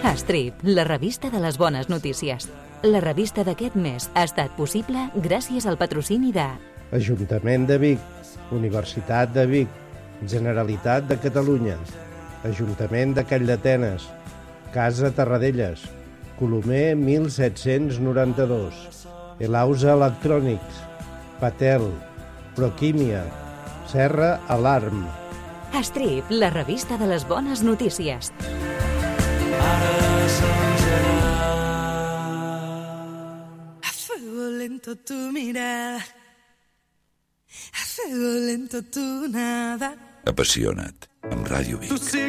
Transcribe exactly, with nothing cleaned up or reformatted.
Strip, la revista de les bones notícies. La revista d'aquest mes ha estat possible gràcies al patrocini de Ajuntament de Vic, Universitat de Vic, Generalitat de Catalunya, Ajuntament de Calldetenes, Casa Tarradellas, Colomer mil set-cents noranta-dos, Elausa Electrònics, Patel, Proquímia, Serra Alarm. Strip, la revista de les bones notícies. A fuego lento tu mirada, a fuego lento tu nada. Apassiona't, amb Ràdio Vic.